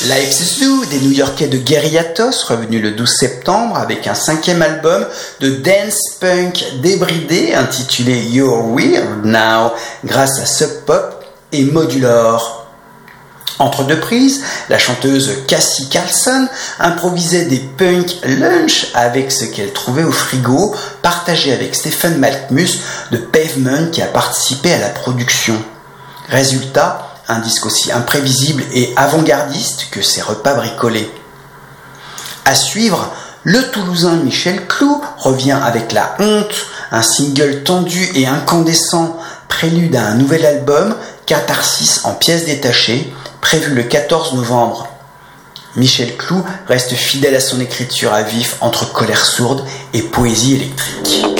Live Zoo des New-Yorkais de Guerrillatos, revenu le 12 septembre avec un 5e album de dance punk débridé intitulé You're Weird Now grâce à Sub Pop et Modular. Entre deux prises, la chanteuse Cassie Carlson improvisait des punk lunch avec ce qu'elle trouvait au frigo, partagé avec Stephen Malkmus de Pavement qui a participé à la production. Résultat, un disque aussi imprévisible et avant-gardiste que ses repas bricolés. À suivre, le Toulousain Michel Clou revient avec La Honte, un single tendu et incandescent, prélude à un nouvel album, Catharsis en pièces détachées, prévu le 14 novembre. Michel Clou reste fidèle à son écriture à vif entre colère sourde et poésie électrique.